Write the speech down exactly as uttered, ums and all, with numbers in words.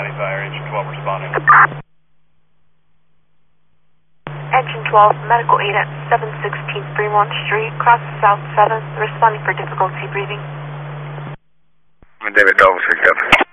County Fire, Engine twelve responding. Engine twelve, medical aid at seven sixteen Fremont Street, cross South seven, responding for difficulty breathing. David Douglas, pick up.